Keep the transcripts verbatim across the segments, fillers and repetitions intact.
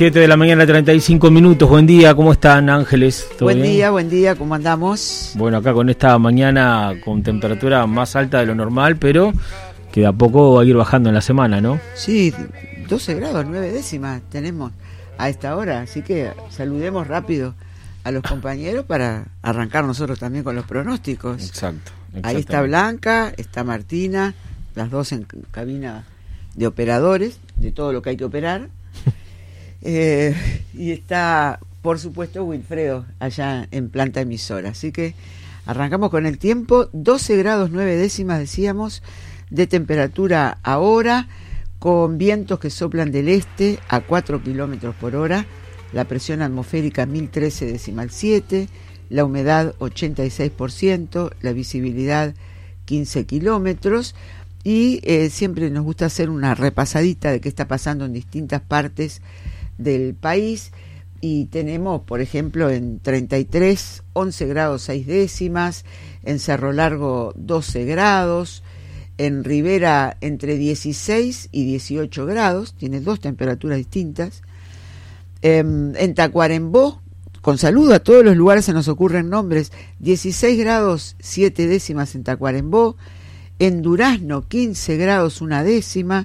siete de la mañana, treinta y cinco minutos. Buen día, ¿cómo están, Ángeles? ¿Todo buen bien? día, buen día, ¿cómo andamos? Bueno, acá con esta mañana con temperatura más alta de lo normal, pero que de a poco va a ir bajando en la semana, ¿no? Sí, doce grados, nueve décimas tenemos a esta hora, así que saludemos rápido a los compañeros para arrancar nosotros también con los pronósticos. Exacto. Ahí está Blanca, está Martina, las dos en cabina de operadores, de todo lo que hay que operar. eh, y está, por supuesto, Wilfredo, allá en planta emisora. Así que arrancamos con el tiempo. doce grados nueve décimas, decíamos, de temperatura ahora, con vientos que soplan del este a cuatro kilómetros por hora, la presión atmosférica mil trece decimal siete, la humedad ochenta y seis por ciento, la visibilidad quince kilómetros, y eh, siempre nos gusta hacer una repasadita de qué está pasando en distintas partes del país, y tenemos, por ejemplo, en treinta y tres, once grados seis décimas, en Cerro Largo doce grados, en Rivera entre dieciséis y dieciocho grados, tiene dos temperaturas distintas, en, en Tacuarembó, con saludo a todos los lugares se nos ocurren nombres, dieciséis grados siete décimas en Tacuarembó, en Durazno quince grados una décima,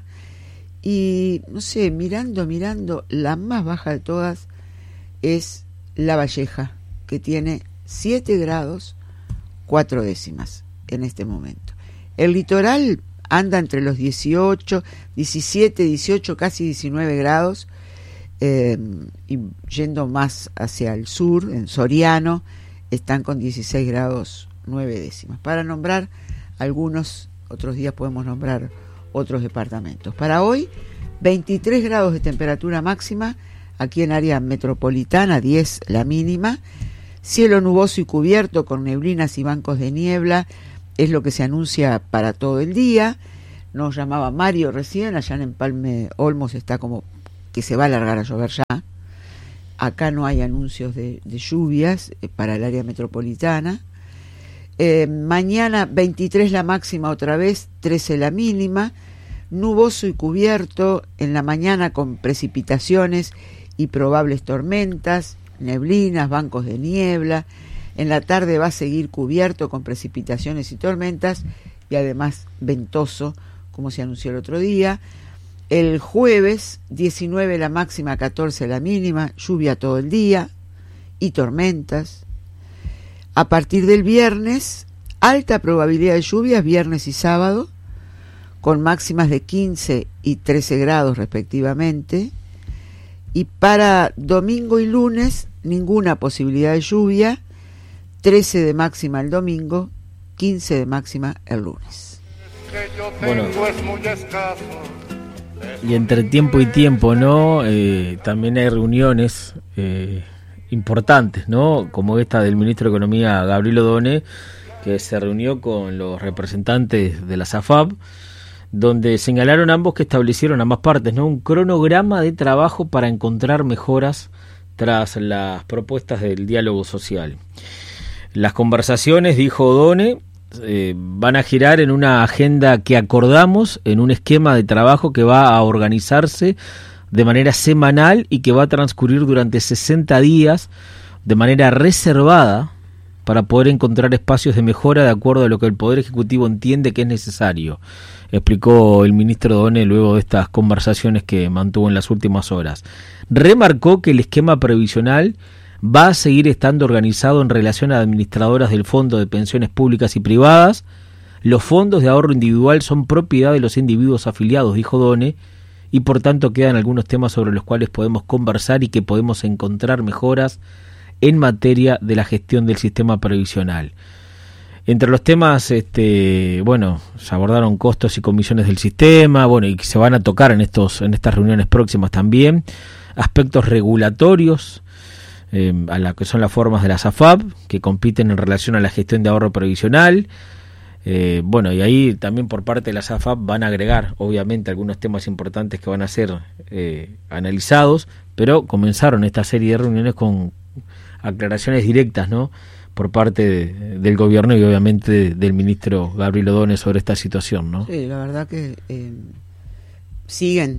y no sé, mirando, mirando, la más baja de todas es La Valleja, que tiene siete grados cuatro décimas en este momento. El litoral anda entre los dieciocho, diecisiete, dieciocho, casi diecinueve grados, eh, y yendo más hacia el sur, en Soriano, están con dieciséis grados nueve décimas. Para nombrar algunos, otros días podemos nombrar otros departamentos. Para hoy, veintitrés grados de temperatura máxima, aquí en área metropolitana, diez la mínima, cielo nuboso y cubierto con neblinas y bancos de niebla, es lo que se anuncia para todo el día. Nos llamaba Mario recién, allá en Empalme Olmos está como que se va a alargar a llover ya. Acá no hay anuncios de, de lluvias eh, para el área metropolitana. Eh, mañana veintitrés la máxima otra vez, trece la mínima, nuboso y cubierto en la mañana con precipitaciones y probables tormentas, neblinas, bancos de niebla. En la tarde va a seguir cubierto con precipitaciones y tormentas y además ventoso, como se anunció el otro día. El jueves, diecinueve la máxima, catorce la mínima, lluvia todo el día y tormentas. A partir del viernes, alta probabilidad de lluvias, viernes y sábado, con máximas de quince y trece grados respectivamente. Y para domingo y lunes, ninguna posibilidad de lluvia, trece de máxima el domingo, quince de máxima el lunes. Bueno, y entre tiempo y tiempo, ¿no? Eh, también hay reuniones eh, importantes, ¿no? Como esta del ministro de Economía, Gabriel Odone, que se reunió con los representantes de la SAFAP, donde señalaron ambos que establecieron ambas partes, ¿no? Un cronograma de trabajo para encontrar mejoras tras las propuestas del diálogo social. Las conversaciones, dijo Odone, eh, van a girar en una agenda que acordamos, en un esquema de trabajo que va a organizarse de manera semanal y que va a transcurrir durante sesenta días de manera reservada para poder encontrar espacios de mejora de acuerdo a lo que el Poder Ejecutivo entiende que es necesario, explicó el ministro Odone luego de estas conversaciones que mantuvo en las últimas horas. Remarcó que el esquema previsional va a seguir estando organizado en relación a administradoras del Fondo de Pensiones Públicas y Privadas. Los fondos de ahorro individual son propiedad de los individuos afiliados, dijo Odone, y por tanto quedan algunos temas sobre los cuales podemos conversar y que podemos encontrar mejoras en materia de la gestión del sistema previsional. Entre los temas, este, bueno, se abordaron costos y comisiones del sistema, bueno, y se van a tocar en estos, en estas reuniones próximas también, aspectos regulatorios, eh, a la que son las formas de la SAFAP, que compiten en relación a la gestión de ahorro previsional. Eh, bueno, y ahí también por parte de la SAFAP van a agregar, obviamente, algunos temas importantes que van a ser eh, analizados, pero comenzaron esta serie de reuniones con aclaraciones directas, ¿no?, por parte de, del gobierno y obviamente de, del ministro Gabriel Odone sobre esta situación, ¿no? Sí, la verdad que eh, siguen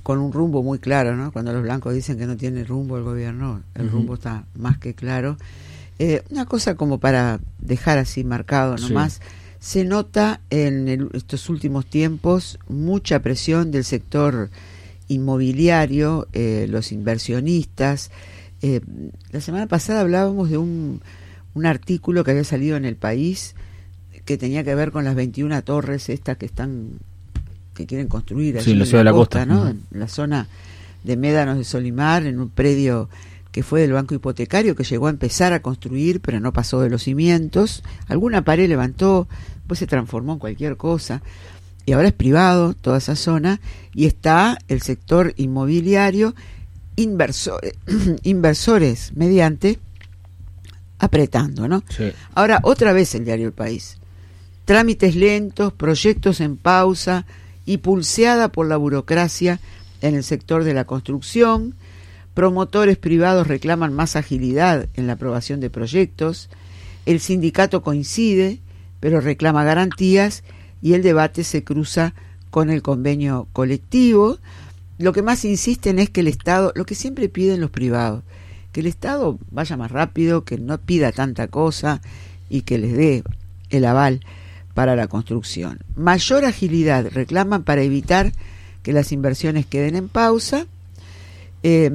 con un rumbo muy claro, ¿no? Cuando los blancos dicen que no tiene rumbo el gobierno, el uh-huh. rumbo está más que claro. Eh, una cosa como para dejar así marcado nomás, sí. Se nota en el, estos últimos tiempos mucha presión del sector inmobiliario, eh, los inversionistas. Eh, la semana pasada hablábamos de un, un artículo que había salido en El País que tenía que ver con las veintiuna torres estas que están que quieren construir allí sí, en la ciudad de la costa, ¿no? Uh-huh. En la zona de Médanos de Solimar, en un predio que fue del Banco Hipotecario, que llegó a empezar a construir, pero no pasó de los cimientos. Alguna pared levantó, pues se transformó en cualquier cosa, y ahora es privado toda esa zona, y está el sector inmobiliario, inversores, inversores mediante, apretando, ¿no? Sí. Ahora, otra vez el diario El País. Trámites lentos, proyectos en pausa y pulseada por la burocracia en el sector de la construcción. Promotores privados reclaman más agilidad en la aprobación de proyectos. El sindicato coincide, pero reclama garantías y el debate se cruza con el convenio colectivo. Lo que más insisten es que el Estado, lo que siempre piden los privados, que el Estado vaya más rápido, que no pida tanta cosa y que les dé el aval para la construcción. Mayor agilidad reclaman para evitar que las inversiones queden en pausa. Eh,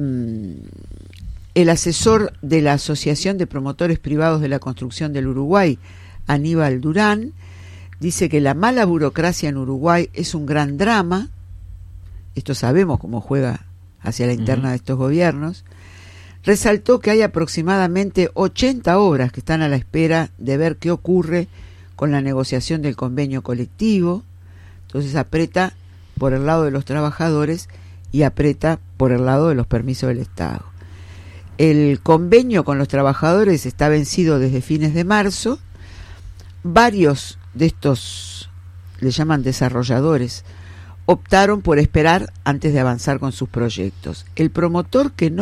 el asesor de la Asociación de Promotores Privados de la Construcción del Uruguay, Aníbal Durán, dice que la mala burocracia en Uruguay es un gran drama. Esto sabemos cómo juega hacia la interna uh-huh. de estos gobiernos. Resaltó que hay aproximadamente ochenta obras que están a la espera de ver qué ocurre con la negociación del convenio colectivo. Entonces aprieta por el lado de los trabajadores y aprieta por el lado de los permisos del Estado. El convenio con los trabajadores está vencido desde fines de marzo. Varios de estos, le llaman desarrolladores, optaron por esperar antes de avanzar con sus proyectos. El promotor que no